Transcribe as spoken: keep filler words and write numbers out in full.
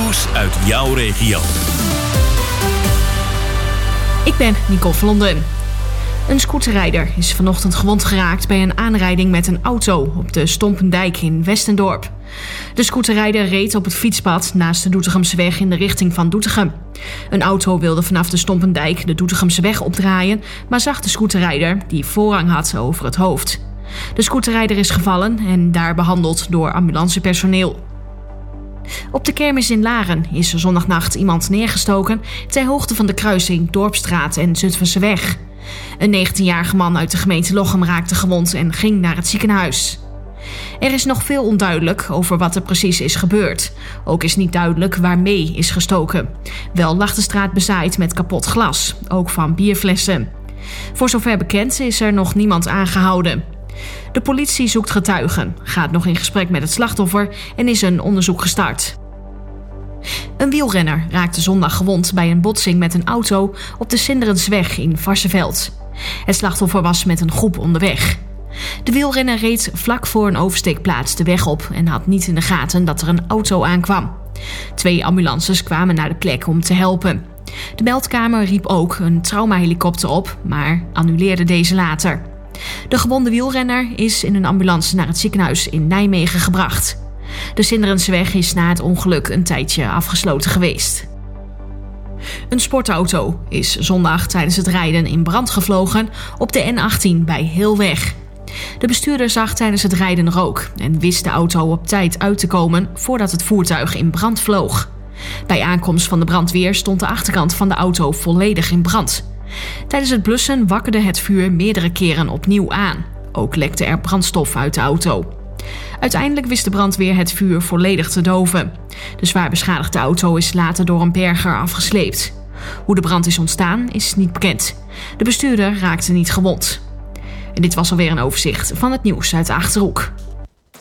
Nieuws uit jouw regio. Ik ben Nicole Vlonden. Een scooterrijder is vanochtend gewond geraakt bij een aanrijding met een auto op de Stompendijk in Westendorp. De scooterrijder reed op het fietspad naast de Doetinchemseweg in de richting van Doetinchem. Een auto wilde vanaf de Stompendijk de Doetinchemseweg opdraaien, maar zag de scooterrijder die voorrang had over het hoofd. De scooterrijder is gevallen en daar behandeld door ambulancepersoneel. Op de kermis in Laren is er zondagnacht iemand neergestoken ter hoogte van de kruising Dorpstraat en Zutphenseweg. Een negentienjarige man uit de gemeente Lochem raakte gewond en ging naar het ziekenhuis. Er is nog veel onduidelijk over wat er precies is gebeurd. Ook is niet duidelijk waarmee is gestoken. Wel lag de straat bezaaid met kapot glas, ook van bierflessen. Voor zover bekend is er nog niemand aangehouden. De politie zoekt getuigen, gaat nog in gesprek met het slachtoffer en is een onderzoek gestart. Een wielrenner raakte zondag gewond bij een botsing met een auto op de Sinderensweg in Varsseveld. Het slachtoffer was met een groep onderweg. De wielrenner reed vlak voor een oversteekplaats de weg op en had niet in de gaten dat er een auto aankwam. Twee ambulances kwamen naar de plek om te helpen. De meldkamer riep ook een traumahelikopter op, maar annuleerde deze later. De gewonde wielrenner is in een ambulance naar het ziekenhuis in Nijmegen gebracht. De Sinderensweg is na het ongeluk een tijdje afgesloten geweest. Een sportauto is zondag tijdens het rijden in brand gevlogen op de N achttien bij Heelweg. De bestuurder zag tijdens het rijden rook en wist de auto op tijd uit te komen voordat het voertuig in brand vloog. Bij aankomst van de brandweer stond de achterkant van de auto volledig in brand. Tijdens het blussen wakkerde het vuur meerdere keren opnieuw aan. Ook lekte er brandstof uit de auto. Uiteindelijk wist de brandweer het vuur volledig te doven. De zwaar beschadigde auto is later door een berger afgesleept. Hoe de brand is ontstaan is niet bekend. De bestuurder raakte niet gewond. En dit was alweer een overzicht van het nieuws uit de Achterhoek.